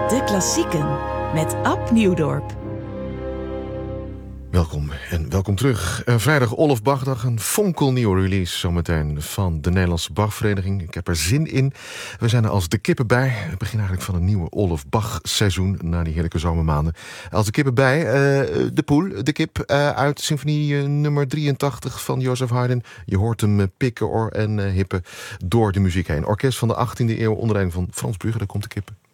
De klassieken met Ab Nieuwdorp. Welkom en welkom terug. Vrijdag Olof Bachdag, een fonkelnieuwe release zometeen van de Nederlandse Bachvereniging. Ik heb er zin in. We zijn er als de kippen bij. Het begin eigenlijk van een nieuwe Olof Bach seizoen na die heerlijke zomermaanden. Als de kippen bij, de poel, de kip uit symfonie nummer 83 van Joseph Haydn. Je hoort hem pikken en hippen door de muziek heen. Orkest van de 18e eeuw onder leiding van Frans Brugge, daar komt de kippen.